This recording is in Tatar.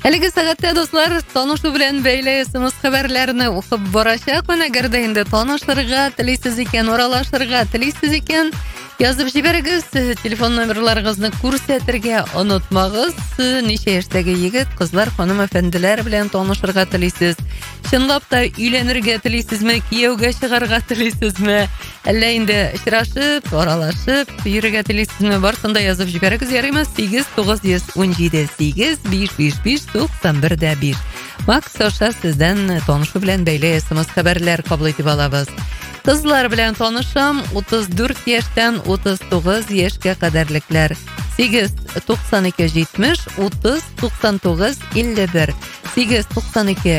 Әлеге сәгатьтә дуслар, танышу белән бәйле смс хәбәрләрне укып барачакмын. Әгәр дә инде танышырга телисез икән, аралашырга телисез икән, язып җибәрегез. Телефон номерларыгызны күрсәтергә онытмагыз. Ничә яшьтәге егет, кызлар, ханым әфәнделәр белән танышырга телисез? Чынлап та өйләнергә телисезме? Кияүгә чыгарга телисезме? Әллә инде очрашып, аралашып, йөрергә телисезме? Барсын да язып җибәрегез, ярыймы? 8-917-8-5-5-5-91-5. Макс аша сездән танышу белән бәйле смс хәбәрләр кабул итеп алабыз. Кызлар белән танышам, 34 яшьтән 39 яшькә кадәрлекләр. 8-92-70-30-99-51. 8-92